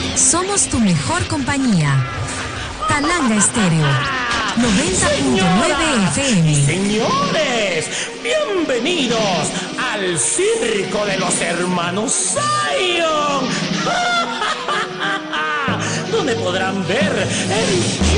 Somos tu mejor compañía. Talanga Estéreo 90.9 FM. Señores, bienvenidos al circo de los hermanos Zion, donde podrán ver el